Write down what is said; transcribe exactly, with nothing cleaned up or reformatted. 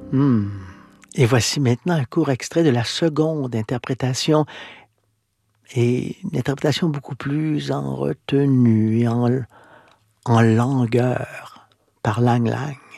Mmh. Et voici maintenant un court extrait de la seconde interprétation et une interprétation beaucoup plus en retenue et en l en langueur par Lang Lang.